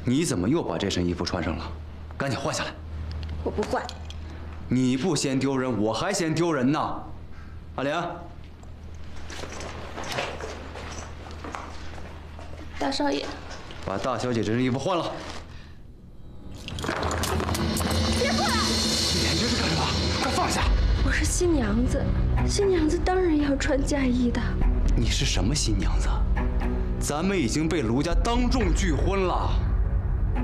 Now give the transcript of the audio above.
你怎么又把这身衣服穿上了？赶紧换下来！ 我不换。 你不嫌丢人，我还嫌丢人呢。阿莲， 大少爷， 把大小姐这身衣服换了。 别过来！ 你连这是干什么？快放下！ 我是新娘子，新娘子当然要穿嫁衣的。 你是什么新娘子？咱们已经被卢家当众拒婚了。